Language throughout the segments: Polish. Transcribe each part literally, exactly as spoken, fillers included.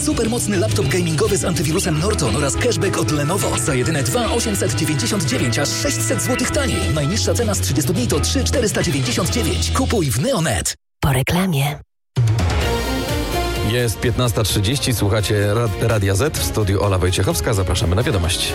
Supermocny laptop gamingowy z antywirusem Norton oraz cashback od Lenovo za jedyne dwa tysiące osiemset dziewięćdziesiąt dziewięć, aż sześćset złotych taniej. Najniższa cena z trzydziestu dni to trzy tysiące czterysta dziewięćdziesiąt dziewięć. Kupuj w Neonet. Po reklamie. Jest piętnasta trzydzieści, słuchacie Rad- Radia Z, w studiu Ola Wojciechowska. Zapraszamy na wiadomości.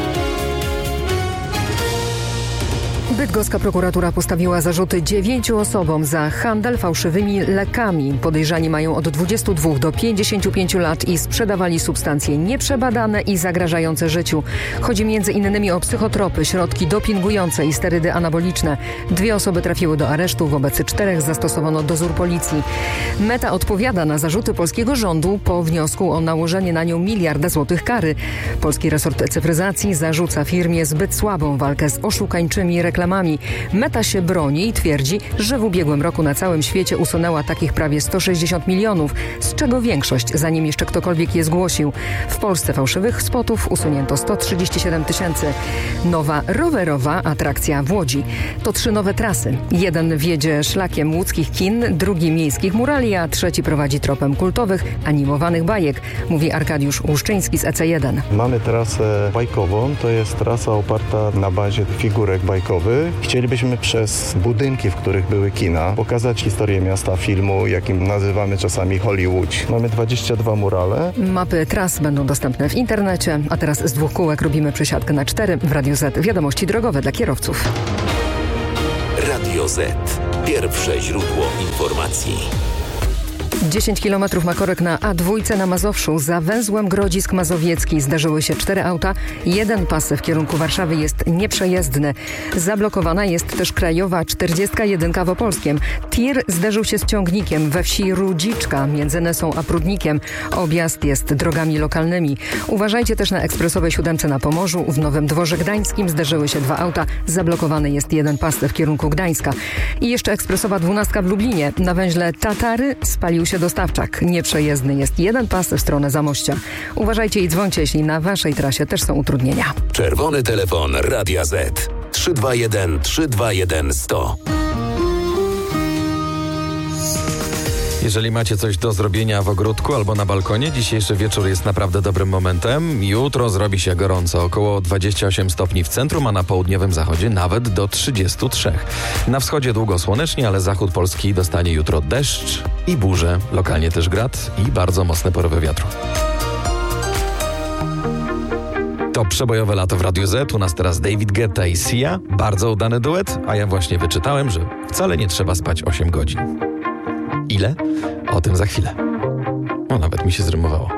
Bydgoska prokuratura postawiła zarzuty dziewięciu osobom za handel fałszywymi lekami. Podejrzani mają od dwudziestu dwóch do pięćdziesięciu pięciu lat i sprzedawali substancje nieprzebadane i zagrażające życiu. Chodzi między innymi o psychotropy, środki dopingujące i sterydy anaboliczne. Dwie osoby trafiły do aresztu, wobec czterech zastosowano dozór policji. Meta odpowiada na zarzuty polskiego rządu po wniosku o nałożenie na nią miliarda złotych kary. Polski resort cyfryzacji zarzuca firmie zbyt słabą walkę z oszukańczymi reklamami. Meta się broni i twierdzi, że w ubiegłym roku na całym świecie usunęła takich prawie sto sześćdziesiąt milionów, z czego większość, zanim jeszcze ktokolwiek je zgłosił. W Polsce fałszywych spotów usunięto sto trzydzieści siedem tysięcy. Nowa rowerowa atrakcja w Łodzi. To trzy nowe trasy. Jeden wiedzie szlakiem łódzkich kin, drugi miejskich murali, a trzeci prowadzi tropem kultowych, animowanych bajek, mówi Arkadiusz Łuszczyński z E C jeden. Mamy trasę bajkową, to jest trasa oparta na bazie figurek bajkowych. Chcielibyśmy przez budynki, w których były kina, pokazać historię miasta, filmu, jakim nazywamy czasami Hollywood. Mamy dwadzieścia dwa murale. Mapy tras będą dostępne w internecie, a teraz z dwóch kółek robimy przesiadkę na cztery. W Radiu Z wiadomości drogowe dla kierowców. Radio Z. Pierwsze źródło informacji. dziesięć kilometrów ma korek na A dwa na Mazowszu. Za węzłem Grodzisk Mazowiecki zdarzyły się cztery auta. Jeden pas w kierunku Warszawy jest nieprzejezdny. Zablokowana jest też krajowa czterdziestka jeden w Opolskiem. Tir zderzył się z ciągnikiem we wsi Rudziczka między Nesą a Prudnikiem. Objazd jest drogami lokalnymi. Uważajcie też na ekspresowej siódemce na Pomorzu. W Nowym Dworze Gdańskim zderzyły się dwa auta. Zablokowany jest jeden pas w kierunku Gdańska. I jeszcze ekspresowa dwunastka w Lublinie. Na węźle Tatary spalił się dostawczak. Nieprzejezdny jest jeden pas w stronę Zamościa. Uważajcie i dzwońcie, jeśli na waszej trasie też są utrudnienia. Czerwony telefon Radia Z. trzy dwa jeden trzy dwa jeden sto. Jeżeli macie coś do zrobienia w ogródku albo na balkonie, dzisiejszy wieczór jest naprawdę dobrym momentem. Jutro zrobi się gorąco, około dwadzieścia osiem stopni w centrum, a na południowym zachodzie nawet do trzydziestu trzech. Na wschodzie długo słonecznie, ale zachód Polski dostanie jutro deszcz i burzę, lokalnie też grad i bardzo mocne porywy wiatru. To przebojowe lato w Radiu Z. U nas teraz David Guetta i Sia. Bardzo udany duet, a ja właśnie wyczytałem, że wcale nie trzeba spać osiem godzin. Ile? O tym za chwilę. No, nawet mi się zrymowało.